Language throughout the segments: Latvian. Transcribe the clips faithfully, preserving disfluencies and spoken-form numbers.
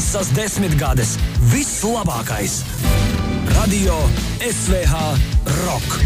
Visas desmitgades, viss labākais. Radio S V H Rock.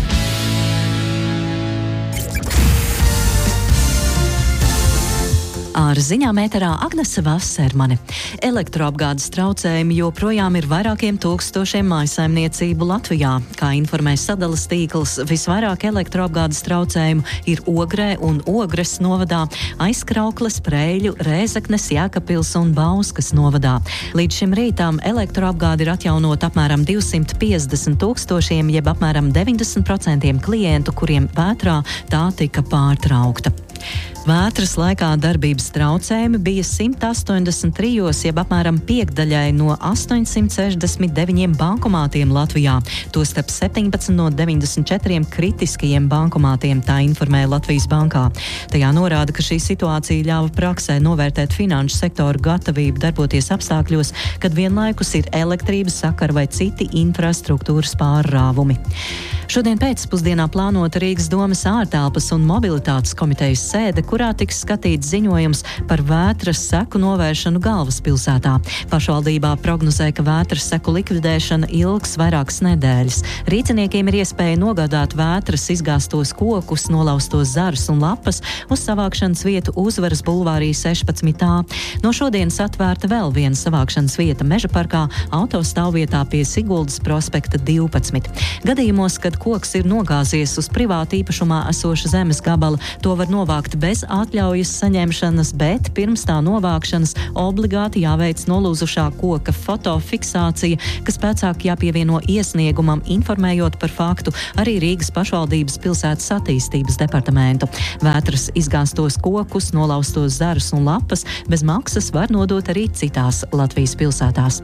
Ar ziņām ēterā Agnese Vasermane. Elektroapgādes traucējumi joprojām ir vairākiem tūkstošiem mājsaimniecību Latvijā. Kā informē sadales tīkls, visvairāk elektroapgādes traucējumu ir Ogrē un Ogres novadā, Aizkraukles, Preļu, Rēzeknes, Jēkabpils un Bauskas novadā. Līdz šim rītām elektroapgāde ir atjaunot apmēram divsimt piecdesmit tūkstošiem, jeb apmēram deviņdesmit procentiem klientu, kuriem vētrā tā tika pārtraukta. Vētras laikā darbības traucējumi bija simt astoņdesmit trijos, jeb apmēram piekdaļai no astoņsimt sešdesmit deviņiem bankomātiem Latvijā. Tostarp septiņpadsmit no deviņdesmit četriem kritiskajiem bankomātiem, tā informēja Latvijas bankā. Tajā norāda, ka šī situācija ļāva praksē novērtēt finanšu sektoru gatavību darboties apstākļos, kad vienlaikus ir elektrības sakara vai citi infrastruktūras pārrāvumi. Šodien pēcpusdienā plānota Rīgas domes ārtelpas un mobilitātes komitejas sēde, kurā tiks skatīts ziņojums par vētras seku novēršanu galvaspilsētā. Pašvaldībā prognozē, ka vētras seku likvidēšana ilgs vairākas nedēļas. Rīceniekiem ir iespēja nogādāt vētras izgāstos kokus, nolaustos zarus un lapas uz savākšanas vietu Uzvaras bulvārī sešpadsmit A. No šodienas atvērta vēl viena savākšanas vieta Meža parkā, autostāvvietā pie Siguldas prospekta divpadsmit. Gadījumos, kad koks ir nogāzies uz privāta īpašumā esoša zemes gabala, to var novākt bez atļaujas saņemšanas, bet pirms tā novākšanas obligāti jāveic nolūzušā koka fotofiksācija, kas pēcāk jāpievieno iesniegumam, informējot par faktu arī Rīgas pašvaldības pilsētas attīstības departamentu. Vētras izgāstos kokus, nolaustos zarus un lapas bez maksas var nodot arī citās Latvijas pilsētās.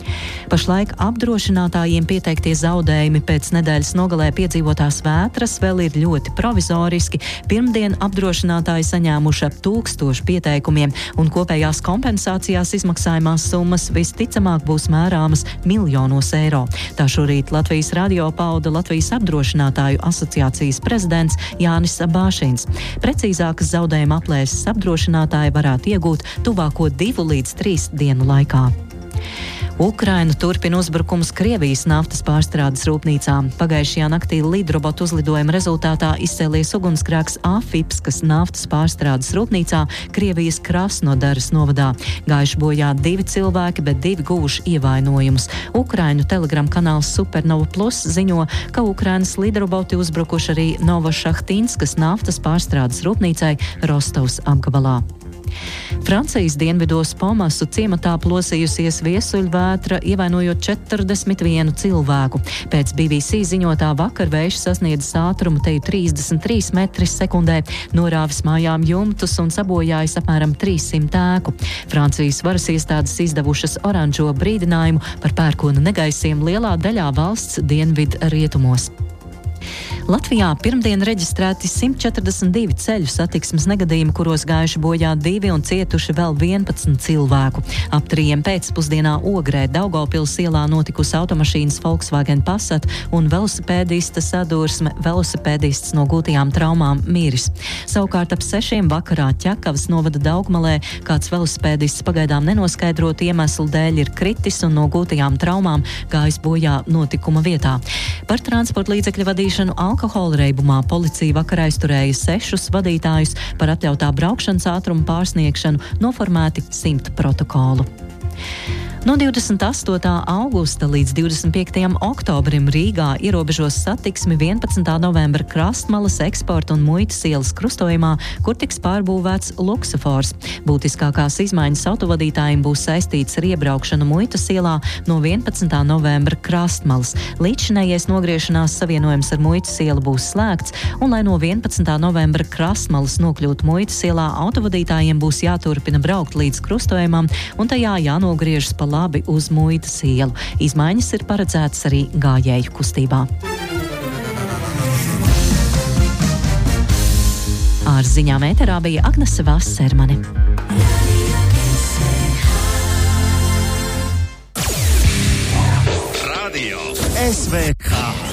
Pašlaik apdrošinātājiem pieteiktie zaudējumi pēc nedēļas nogalē piedzīvotās vētras vēl ir ļoti provizoriski. Pirmdien apdrošinātāji saņēmuši ap tūkstošu pieteikumiem, un kopējās kompensācijās izmaksājumās summas visticamāk būs mērāmas miljonos eiro. Tā šorīt Latvijas radio pauda Latvijas apdrošinātāju asociācijas prezidents Jānis Bāšins. Precīzākas zaudējuma aplēses apdrošinātāji varētu iegūt tuvāko divu līdz trīs dienu laikā. Ukraina turpina uzbrukums Krievijas naftas pārstrādes rūpnīcām. Pagājušajā naktī lidrobotu uzlidojuma rezultātā izcēlies ugunsgrēks Afipskas naftas pārstrādes rūpnīcā Krievijas Krasnodaras novadā. Gājuši bojā divi cilvēki, bet divi guvuši ievainojumus. Ukrainu telegram kanāls Supernova Plus ziņo, ka Ukrainas lidroboti uzbrukuši arī Novošahtinskas naftas pārstrādes rūpnīcai Rostovas apgabalā. Francijas dienvidos Pomasu ciematā plosījusies viesuļvētra, ievainojot četrdesmit vienu cilvēku. Pēc B B C ziņotā vakar vējš sasniedzis ātrumu teju trīsdesmit trīs metri sekundē, norāvis mājām jumtus un sabojājis apmēram trīssimt ēku. Francijas varas iestādes izdevušas oranžo brīdinājumu par pērkona negaisiem lielā daļā valsts dienvidu rietumos. Latvijā pirmdien reģistrēti simt četrdesmit divi ceļu satiksmes negadījumi, kuros gājuši bojā divi un cietuši vēl vienpadsmit cilvēku. Ap trījiem pēcpusdienā Ogrē Daugavpils ielā notikusi automašīnas Volkswagen Passat un velosipēdista sadursme, velosipēdists no gūtajām traumām miris. Savukārt ap sešiem vakarā Ķekavas novada Daugmalē kāds velosipēdists pagaidām nenoskaidrotu iemeslu dēļ ir kritis un no gūtajām traumām gājis bojā notikuma vietā. Par transporta līdzekļu vadīšanu alkohola reibumā policija vakar aizturēja sešus vadītājus, par atļautā braukšanas ātrumu pārsniegšanu noformēti simt protokolu. No divdesmit astotā augusta līdz divdesmit piektajam oktobrim Rīgā ierobežos satiksmi vienpadsmitā novembra Krastmalas eksporta un muitas ielas krustojumā, kur tiks pārbūvēts luksofors. Būtiskākās izmaiņas autovadītājiem būs saistīts ar iebraukšanu muitas ielā no vienpadsmitā novembra Krastmalas. Līdzšinējais nogriešanās savienojums ar muitas ielu būs slēgts, un lai no vienpadsmitā novembra Krastmalas nokļūtu muitas ielā, autovadītājiem būs jāturpina braukt līdz krustojumam, un tajā jānogriežas pa labi uz muitas ielu. Izmaiņas ir paredzētas arī gājēju kustībā. Ar ziņām ēterā bija Agnese Vasermane. Radio S V H